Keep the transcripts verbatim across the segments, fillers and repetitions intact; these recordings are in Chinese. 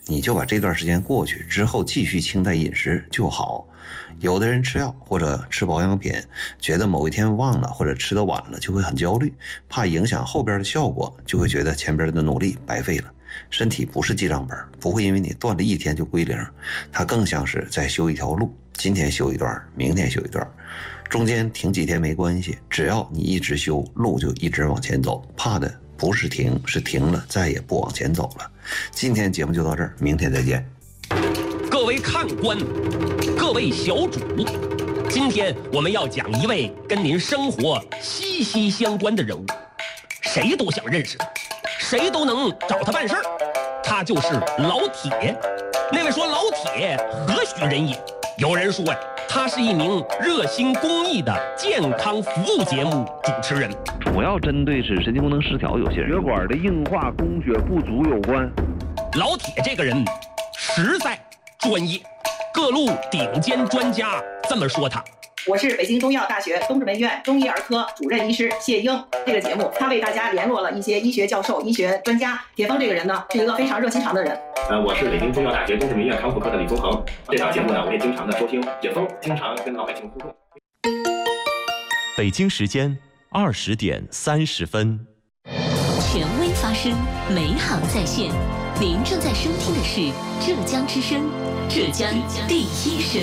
你就把这段时间过去之后继续清淡饮食就好。有的人吃药或者吃保养品，觉得某一天忘了或者吃得晚了就会很焦虑，怕影响后边的效果，就会觉得前边的努力白费了。身体不是记账本，不会因为你断了一天就归零，它更像是在修一条路，今天修一段，明天修一段，中间停几天没关系，只要你一直修，路就一直往前走。怕的不是停，是停了再也不往前走了。今天节目就到这儿，明天再见。 各位看官，各位小主，今天我们要讲一位跟您生活息息相关的人物，谁都想认识他，谁都能找他办事儿，他就是老铁。那位说老铁何许人也？有人说呀，他是一名热心公益的健康服务节目主持人， 主要针对是神经功能失调有些人，血管的硬化供血不足有关。 老铁这个人实在专业，各路顶尖专家这么说他。 我是北京中医药大学东直门医院中医儿科主任医师谢英。这个节目他为大家联络了一些医学教授、医学专家。铁峰这个人呢，是一个非常热心肠的人。 呃，我是北京中医药大学东直门医院康复科的李宗恒。这档节目呢，我也经常的收听。铁峰经常跟老百姓互动。 北京时间二十点三十分。 权威发声，美好在线。您正在收听的是浙江之声，浙江第一声。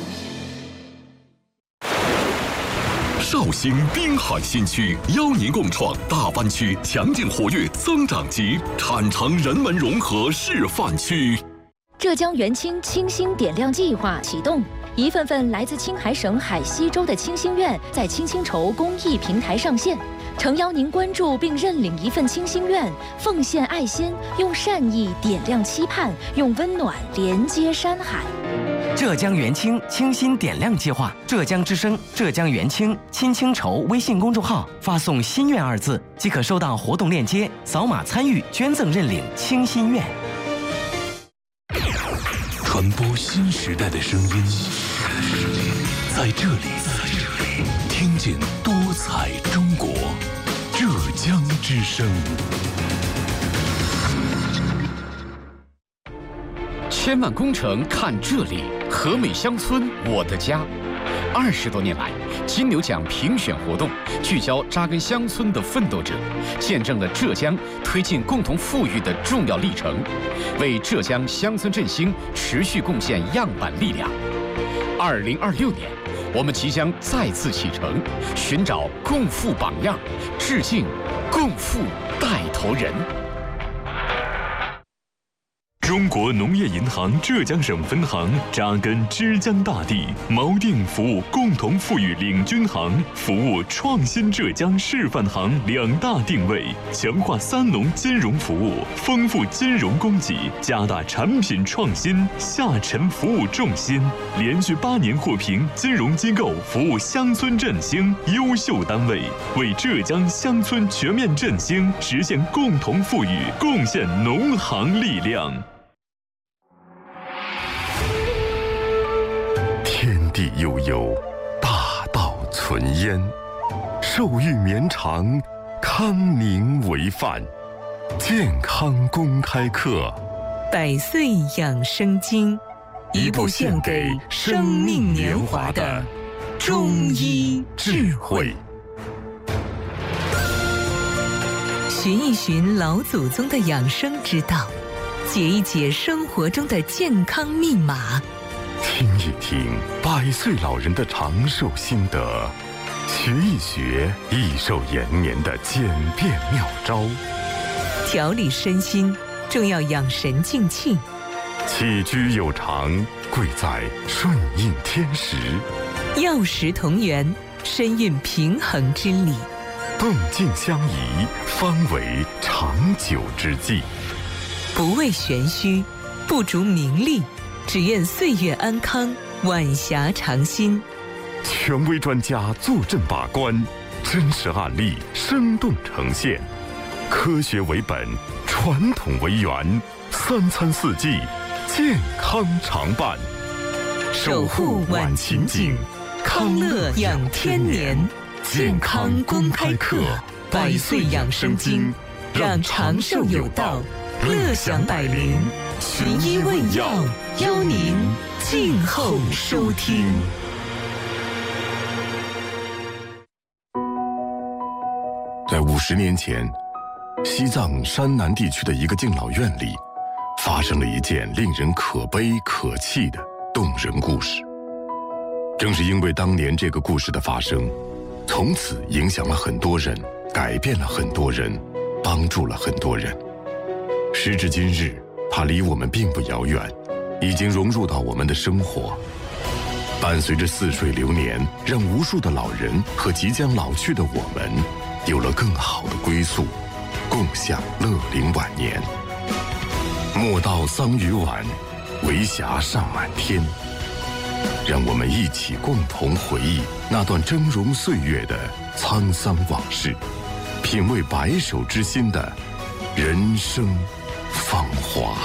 绍兴滨海新区邀您共创大湾区强劲活跃增长极产城人文融合示范区。 浙江元清清新点亮计划启动，一份份来自青海省海西州的清心愿在清心筹公益平台上线，诚邀您关注并认领一份清心愿，奉献爱心，用善意点亮期盼，用温暖连接山海。 浙江元清清新点亮计划，浙江之声、浙江元清亲清筹微信公众号发送“心愿”二字，即可收到活动链接，扫码参与捐赠认领清心愿。 传播新时代的声音，在这里，听见多彩中国，浙江之声。 千万工程看这里，和美乡村我的家。二十多年来，金牛奖评选活动聚焦扎根乡村的奋斗者，见证了浙江推进共同富裕的重要历程，为浙江乡村振兴持续贡献样板力量。二零二六年，我们即将再次启程，寻找共富榜样，致敬共富带头人。 中国农业银行浙江省分行扎根之江大地，锚定服务共同富裕领军行、服务创新浙江示范行两大定位，强化三农金融服务，丰富金融供给，加大产品创新，下沉服务重心，连续八年获评金融机构服务乡村振兴优秀单位，为浙江乡村全面振兴实现共同富裕贡献农行力量。 天地悠悠，大道存焉，寿育绵长，康宁为范。健康公开课， 百岁养生经，一部献给生命年华的中医智慧。寻一寻老祖宗的养生之道，解一解生活中的健康密码， 听一听百岁老人的长寿心得，学一学益寿延年的简便妙招。 调理身心，正要养神静气。 起居有常，贵在顺应天时。 药食同源，身蕴平衡之理。 动静相宜，方为长久之计。 不为玄虚，不逐名利，只愿岁月安康，晚霞长新。 权威专家坐镇把关，真实案例生动呈现，科学为本，传统为源，三餐四季，健康常伴。 守护晚晴景，康乐养天年。健康公开课，百岁养生经，让长寿有道，乐享百龄，寻医医问药，邀您静候收听。 在五十年前，西藏山南地区的一个敬老院里，发生了一件令人可悲可泣的动人故事。正是因为当年这个故事的发生，从此影响了很多人，改变了很多人，帮助了很多人。时至今日，它离我们并不遥远，已经融入到我们的生活。伴随着似水流年，让无数的老人和即将老去的我们有了更好的归宿，共享乐龄晚年。莫道桑榆晚，为霞尚满天。让我们一起共同回忆那段峥嵘岁月的沧桑往事，品味白首之心的人生芳华。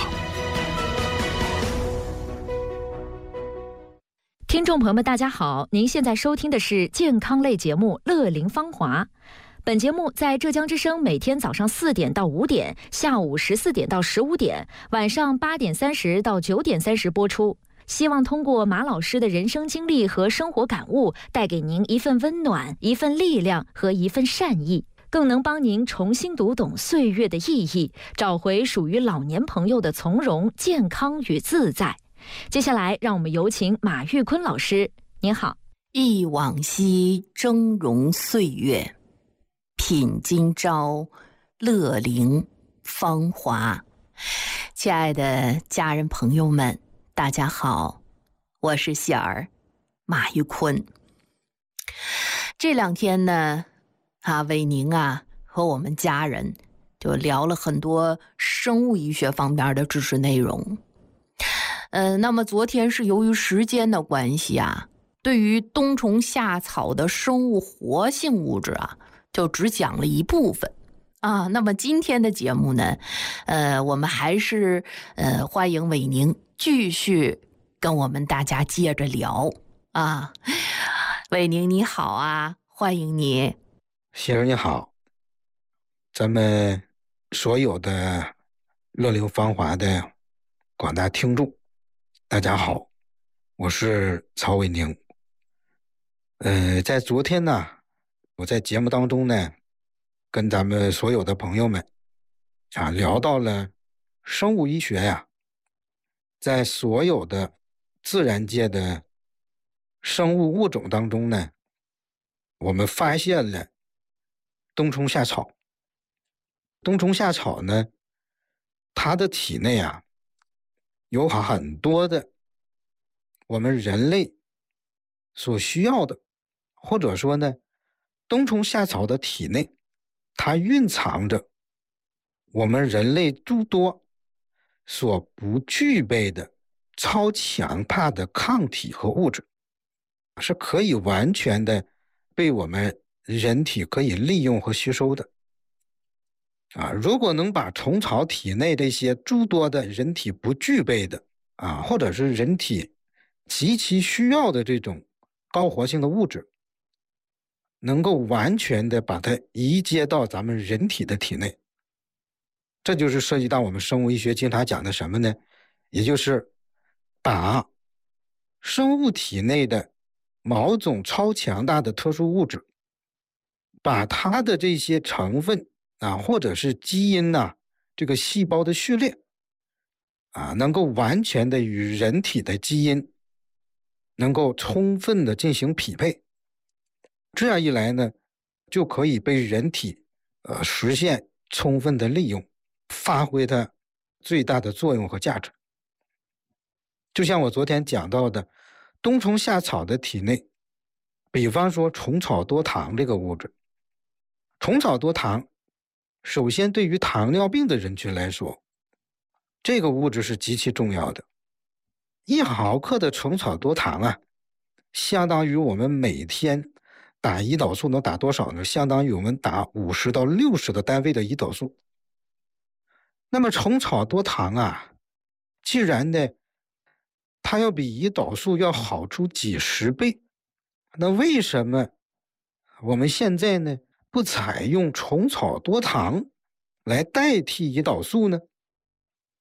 听众朋友们，大家好，您现在收听的是健康类节目《乐龄芳华》。本节目在浙江之声每天早上四点到五点，下午十四点到十五点，晚上八点三十到九点三十播出。希望通过马老师的人生经历和生活感悟，带给您一份温暖、一份力量和一份善意，更能帮您重新读懂岁月的意义，找回属于老年朋友的从容、健康与自在。接下来，让我们有请马玉坤老师。您好。 忆往昔峥嵘岁月，品今朝乐龄芳华。亲爱的家人朋友们，大家好，我是喜儿马玉坤。这两天呢，啊，伟宁啊和我们家人就聊了很多生物医学方面的知识内容。呃，那么昨天是由于时间的关系啊，对于冬虫夏草的生物活性物质啊，就只讲了一部分。啊，那么今天的节目呢，呃，我们还是呃欢迎伟宁继续跟我们大家接着聊啊。伟宁你好啊，欢迎你。 喜儿你好，咱们所有的乐龄芳华的广大听众，大家好，我是曹伟宁。呃，在昨天呢，我在节目当中呢，跟咱们所有的朋友们啊聊到了生物医学呀，在所有的自然界的生物物种当中呢，我们发现了冬虫夏草。冬虫夏草呢，它的体内啊有很多的我们人类所需要的，或者说呢，冬虫夏草的体内它蕴藏着我们人类诸多所不具备的超强大的抗体和物质，是可以完全的被我们人体可以利用和吸收的。啊，如果能把虫草体内这些诸多的人体不具备的啊，或者是人体极其需要的这种高活性的物质，能够完全的把它移接到咱们人体的体内，这就是涉及到我们生物医学经常讲的什么呢？也就是把生物体内的某种超强大的特殊物质，把它的这些成分啊，或者是基因呐、啊，这个细胞的序列啊，能够完全的与人体的基因能够充分的进行匹配。这样一来呢，就可以被人体呃实现充分的利用，发挥它最大的作用和价值。就像我昨天讲到的，冬虫夏草的体内，比方说虫草多糖这个物质，虫草多糖首先对于糖尿病的人群来说，这个物质是极其重要的。一毫克的虫草多糖啊，相当于我们每天打胰岛素能打多少呢？相当于我们打五十到六十的单位的胰岛素。那么虫草多糖啊，既然呢，它要比胰岛素要好出几十倍，那为什么我们现在呢不采用虫草多糖来代替胰岛素呢？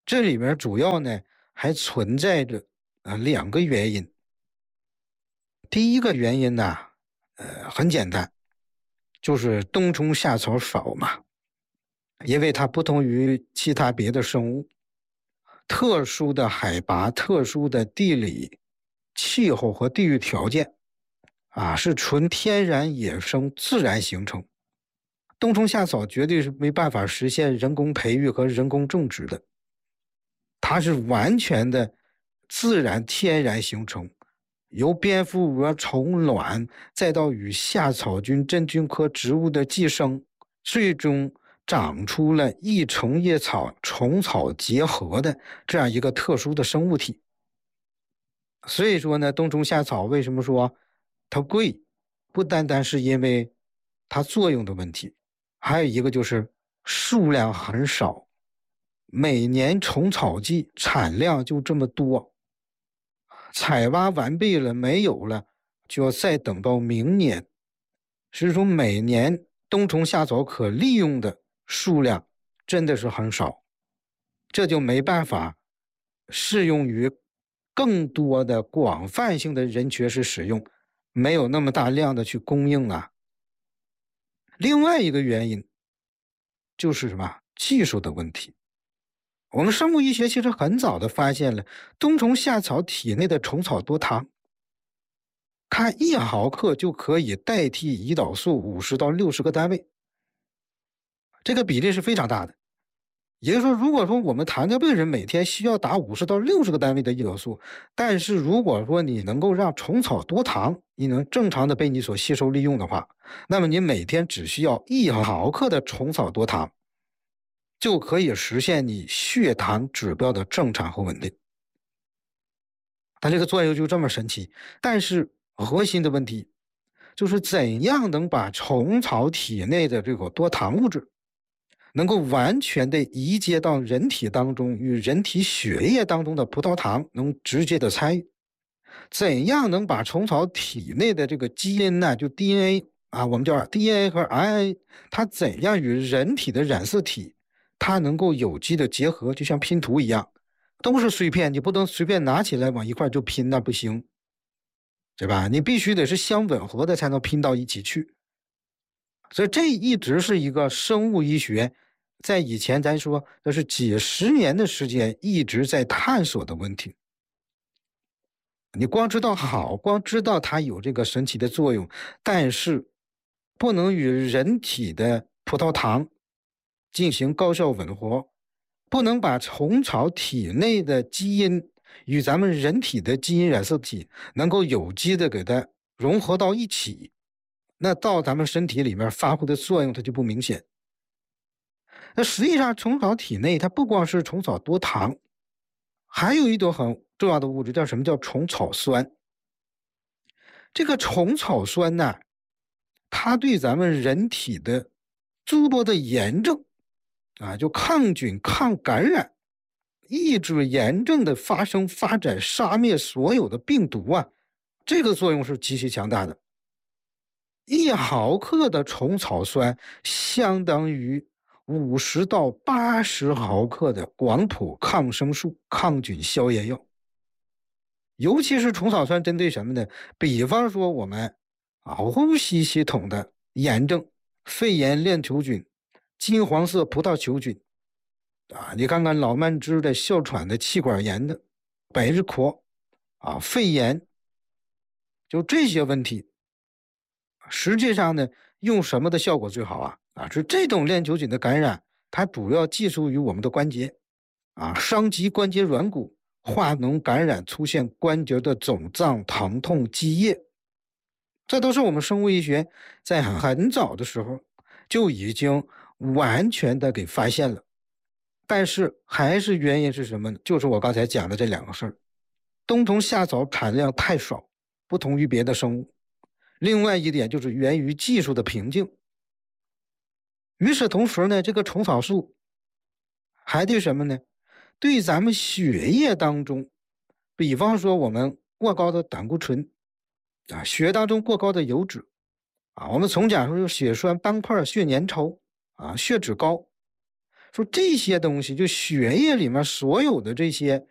这里面主要呢还存在着啊两个原因。第一个原因呢，呃很简单，就是冬虫夏草少嘛，因为它不同于其他别的生物，特殊的海拔、特殊的地理气候和地域条件啊，是纯天然野生自然形成。冬虫夏草绝对是没办法实现人工培育和人工种植的，它是完全的自然天然形成，由蝙蝠蛾虫卵再到与夏草菌真菌科植物的寄生，最终长出了异虫叶草虫草结合的这样一个特殊的生物体。所以说呢，冬虫夏草为什么说它贵，不单单是因为它作用的问题，还有一个就是数量很少，每年虫草季产量就这么多，采挖完毕了没有了，就要再等到明年。所以说每年冬虫夏草可利用的数量真的是很少，这就没办法适用于更多的广泛性的人群是使用，没有那么大量的去供应啊。另外一个原因就是什么？技术的问题。我们生物医学其实很早的发现了冬虫夏草体内的虫草多糖，它一毫克就可以代替胰岛素五十到六十个单位，这个比例是非常大的。也就是说，如果说我们糖尿病人每天需要打五十到六十个单位的胰岛素，但是如果说你能够让虫草多糖你能正常的被你所吸收利用的话，那么你每天只需要一毫克的虫草多糖，就可以实现你血糖指标的正常和稳定。它这个作用就这么神奇。但是核心的问题就是怎样能把虫草体内的这个多糖物质能够完全的移接到人体当中，与人体血液当中的葡萄糖能直接的参与。怎样能把虫草体内的这个基因呢，就 D N A 啊，我们叫 D N A 和 R N A， 它怎样与人体的染色体它能够有机的结合，就像拼图一样，都是碎片，你不能随便拿起来往一块就拼，那不行，对吧？你必须得是相吻合的才能拼到一起去。所以这一直是一个生物医学在以前咱说这是几十年的时间一直在探索的问题。你光知道好，光知道它有这个神奇的作用，但是不能与人体的葡萄糖进行高效吻合，不能把虫草体内的基因与咱们人体的基因染色体能够有机的给它融合到一起，那到咱们身体里面发挥的作用它就不明显。那实际上虫草体内它不光是虫草多糖，还有一种很重要的物质叫什么？叫虫草酸。这个虫草酸呢，它对咱们人体的诸多的炎症啊，就抗菌、抗感染、抑制炎症的发生发展、杀灭所有的病毒啊，这个作用是极其强大的。一毫克的虫草酸相当于五十到八十毫克的广谱抗生素、抗菌消炎药。尤其是虫草酸针对什么呢？比方说我们啊呼吸系统的炎症，肺炎链球菌、金黄色葡萄球菌啊，你看看老慢支的、哮喘的、气管炎的、百日咳啊、肺炎，就这些问题，实际上呢，用什么的效果最好啊？啊，是这种链球菌的感染，它主要寄宿于我们的关节，啊，伤及关节软骨，化脓感染，出现关节的肿胀、疼痛、积液，这都是我们生物医学在很早的时候就已经完全的给发现了。但是还是原因是什么呢？就是我刚才讲的这两个事儿，冬虫夏草产量太少，不同于别的生物。另外一点就是源于技术的瓶颈。与此同时呢，这个虫草素还对什么呢？对咱们血液当中，比方说我们过高的胆固醇啊，血当中过高的油脂啊，我们从讲说有血栓斑块、血粘稠啊、血脂高， 说这些东西，就血液里面所有的这些